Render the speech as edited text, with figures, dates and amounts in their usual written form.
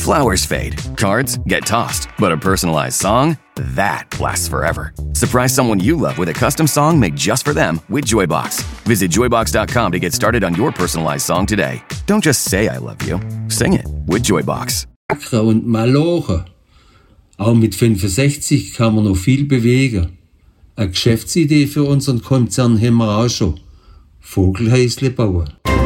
Flowers fade, cards get tossed, but a personalized song? That lasts forever. Surprise someone you love with a custom song made just for them with Joybox. Visit joybox.com to get started on your personalized song today. Don't just say I love you. Sing it with Joybox. Und Malochen. Auch mit 65 kann man noch viel bewegen. Eine Geschäftsidee für unseren Konzern haben wir auch schon. Vogelhäusle bauen.